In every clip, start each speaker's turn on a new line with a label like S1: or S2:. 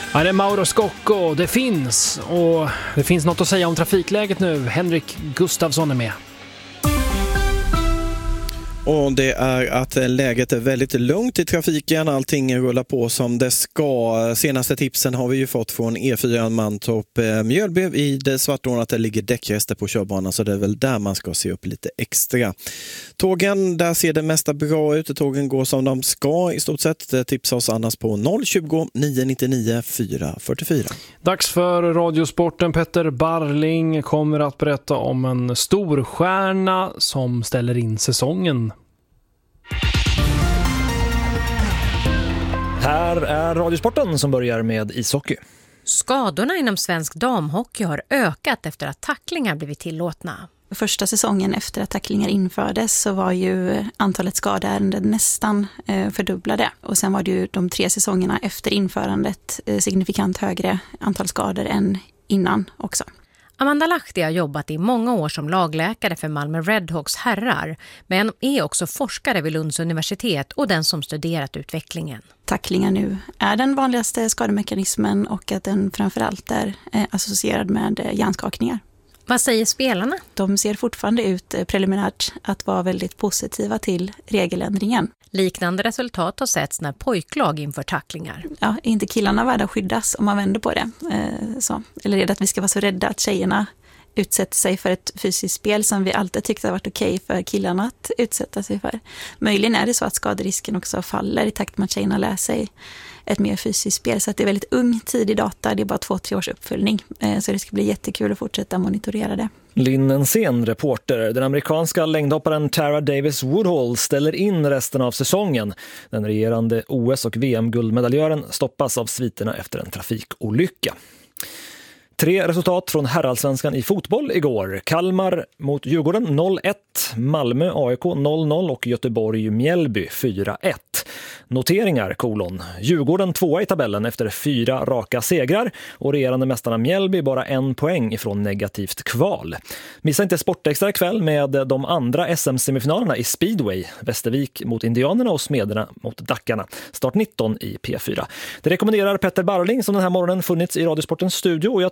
S1: Ja, det är Mauro Scocco, det finns något att säga om trafikläget nu. Henrik Gustafsson är med.
S2: Och det är att läget är väldigt lugnt i trafiken. Allting rullar på som det ska. Senaste tipsen har vi ju fått från E4 Mantorp Mjölby vid Svartån att det ligger däckrester på körbanan, så det är väl där man ska se upp lite extra. Tågen, där ser det mesta bra ut. Tågen går som de ska i stort sett. Tipsa oss annars på 020 999 444.
S1: Dags för Radiosporten. Petter Barling kommer att berätta om en storstjärna som ställer in säsongen.
S3: Här är Radiosporten som börjar med ishockey.
S4: Skadorna inom svensk damhockey har ökat efter att tacklingar blivit tillåtna.
S5: Första säsongen efter att tacklingar infördes så var ju antalet skadeärenden nästan fördubblade. Och sen var det ju de 3 säsongerna efter införandet signifikant högre antal skador än innan också.
S4: Amanda Lahti har jobbat i många år som lagläkare för Malmö Redhawks herrar, men är också forskare vid Lunds universitet och den som studerat utvecklingen.
S5: Tacklingar nu är den vanligaste skademekanismen och att den framförallt är associerad med hjärnskakningar.
S4: Vad säger spelarna?
S5: De ser fortfarande ut preliminärt att vara väldigt positiva till regeländringen.
S4: Liknande resultat har setts när pojklag inför tacklingar.
S5: Ja, är inte killarna värda att skyddas om man vänder på det? Eller är det att vi ska vara så rädda att tjejerna utsätter sig för ett fysiskt spel som vi alltid tyckte har varit okej för killarna att utsätta sig för? Möjligen är det så att skaderisken också faller i takt med att tjejerna lär sig ett mer fysiskt spel. Så att det är väldigt ung tidig data, det är bara 2-3 års uppföljning. Så det ska bli jättekul att fortsätta monitorera det.
S3: Lynn Ensén, reporter. Den amerikanska längdhopparen Tara Davis Woodhull ställer in resten av säsongen. Den regerande OS- och VM-guldmedaljören stoppas av sviterna efter en trafikolycka. 3 resultat från herrallsvenskan i fotboll igår. Kalmar mot Djurgården 0-1, Malmö AIK 0-0 och Göteborg Mjällby 4-1. Noteringar: Djurgården 2 i tabellen efter 4 raka segrar och regerande mästarna Mjällby bara 1 poäng ifrån negativt kval. Missa inte Sportextra ikväll med de andra SM-semifinalerna i Speedway. Västervik mot Indianerna och Smederna mot Dackarna. Start 19 i P4. Det rekommenderar Petter Barling som den här morgonen funnits i Radiosportens studio, och jag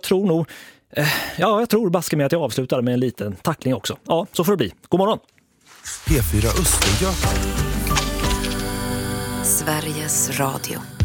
S3: tror baske med att jag avslutar med en liten tackling också. Ja, så får det bli. God morgon.
S6: P4 Östergötland.
S7: Sveriges Radio.